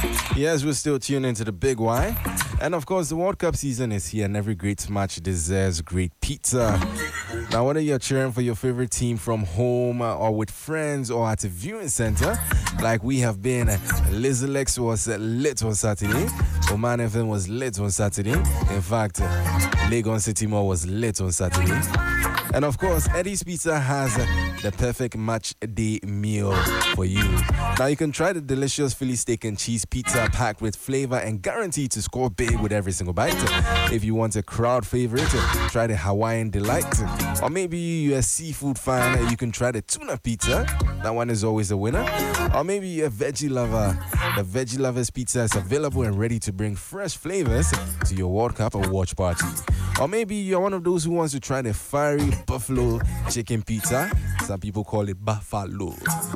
Yes, we're still tuned into the Big Y. And of course, the World Cup season is here, and every great match deserves great pizza. Now, whether you're cheering for your favorite team from home or with friends or at a viewing center, like we have been, Lizalex was lit on Saturday. Oman FM was lit on Saturday. In fact, Legon City Mall was lit on Saturday. And of course, Eddie's Pizza has the perfect match day meal for you. Now you can try the delicious Philly steak and cheese pizza packed with flavor and guaranteed to score big with every single bite. If you want a crowd favorite, try the Hawaiian Delight. Or maybe you're a seafood fan, you can try the tuna pizza. That one is always a winner. Or maybe you're a veggie lover. The Veggie Lovers Pizza is available and ready to bring fresh flavors to your World Cup or watch party. Or maybe you're one of those who wants to try the fiery buffalo chicken pizza. Some people call it buffalo.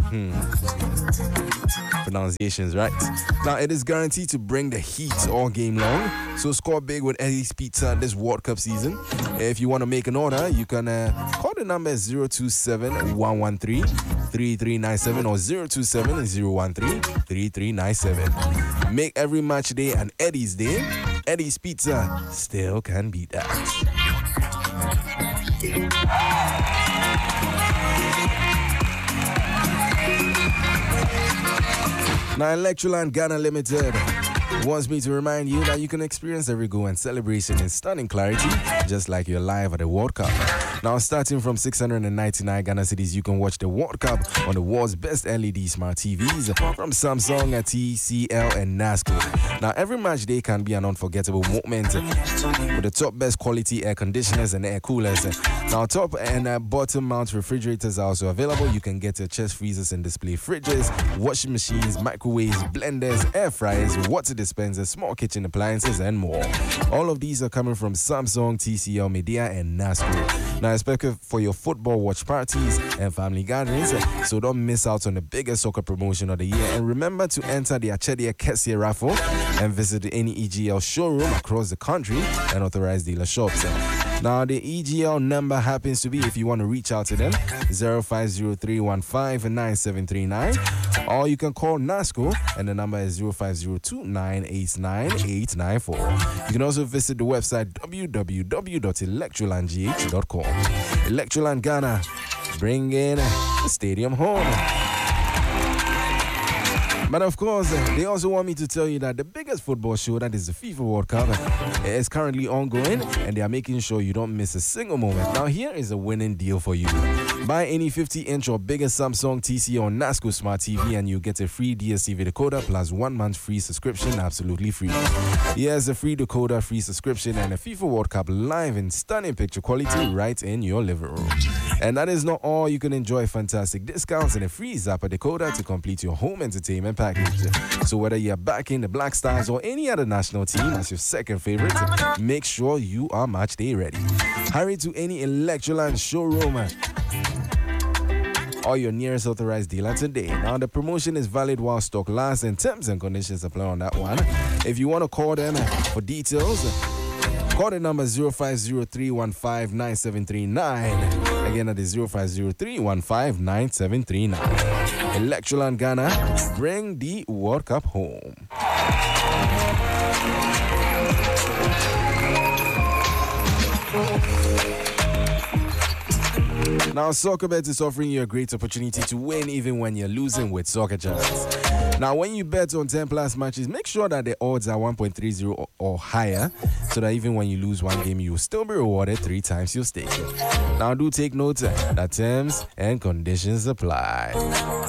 Pronunciations, right? Now, it is guaranteed to bring the heat all game long. So score big with Eddie's Pizza this World Cup season. If you want to make an order, you can call the number 027-113-3397 or 027-013-3397. Make every match day an Eddie's day. Eddie's Pizza still can beat that. Now, Electroland Ghana Limited wants me to remind you that you can experience every goal and celebration in stunning clarity, just like you're live at the World Cup. Now, starting from 699 Ghana cedis, you can watch the World Cup on the world's best LED smart TVs from Samsung, TCL, and NASCO. Now, every match day can be an unforgettable moment with the top best quality air conditioners and air coolers. Now, top and bottom mount refrigerators are also available. You can get your chest freezers and display fridges, washing machines, microwaves, blenders, air fryers, water dispensers, small kitchen appliances, and more. All of these are coming from Samsung, TCL, Media, and NASCO. Now, especially for your football watch parties and family gatherings, so don't miss out on the biggest soccer promotion of the year. And remember to enter the Achedia Kessie raffle and visit any EGL showroom across the country and authorized dealer shops. Now, the EGL number happens to be, if you want to reach out to them, 0503159739, or you can call NASCO and the number is 0502989894. You can also visit the website www.electrolandgh.com. Electroland Ghana, bringing the stadium home. But of course, they also want me to tell you that the biggest football show, that is the FIFA World Cup, is currently ongoing, and they are making sure you don't miss a single moment. Now, here is a winning deal for you. Buy any 50-inch or bigger Samsung, TCL, or NASCO Smart TV, and you get a free DSTV decoder plus 1 month free subscription, absolutely free. Here's a free decoder, free subscription, and a FIFA World Cup live in stunning picture quality right in your living room. And that is not all. You can enjoy fantastic discounts and a free Zappa decoder to complete your home entertainment package. So whether you're backing the Black Stars or any other national team as your second favorite, make sure you are match day ready. Hurry to any Electroland showroom or your nearest authorized dealer today. Now, the promotion is valid while stock lasts, and terms and conditions apply on that one. If you want to call them for details, call the number 0503159739. Again, that is 0503159739. Electroland Ghana, bring the World Cup home. Now, SoccerBet is offering you a great opportunity to win even when you're losing with Soccer Chance. Now, when you bet on 10 plus matches, make sure that the odds are 1.30 or higher, so that even when you lose one game, you'll still be rewarded 3 times your stake. Now, do take note that terms and conditions apply.